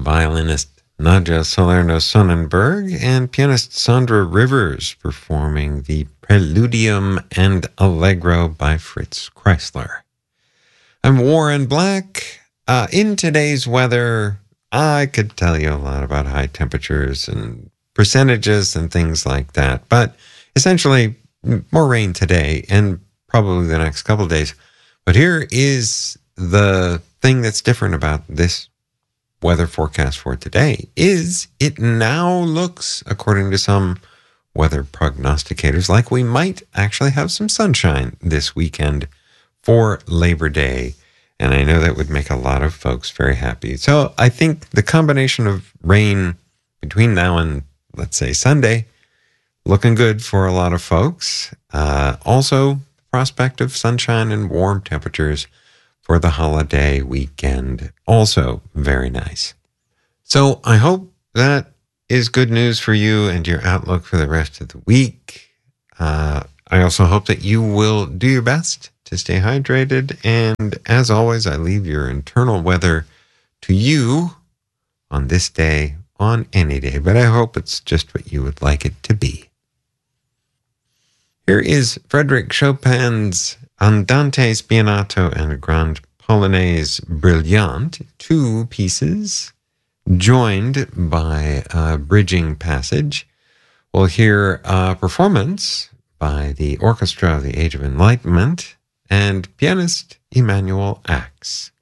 violinist Nadja Salerno-Sonnenberg and pianist Sandra Rivers performing the Preludium and Allegro by Fritz Kreisler. I'm Warren Black. In today's weather, I could tell you a lot about high temperatures and percentages and things like that, but essentially more rain today and probably the next couple of days. But here is the thing that's different about this weather forecast for today is it now looks, according to some weather prognosticators, like we might actually have some sunshine this weekend for Labor Day. And I know that would make a lot of folks very happy. So I think the combination of rain between now and, let's say, Sunday, looking good for a lot of folks. Also, prospect of sunshine and warm temperatures for the holiday weekend. Also very nice. So I hope that is good news for you and your outlook for the rest of the week. I also hope that you will do your best to stay hydrated. And as always, I leave your internal weather to you on this day, on any day, but I hope it's just what you would like it to be. Here is Frédéric Chopin's Andante Spianato and Grande Polonaise Brillante, two pieces joined by a bridging passage. We'll hear a performance by the Orchestra of the Age of Enlightenment and pianist Emanuel Ax.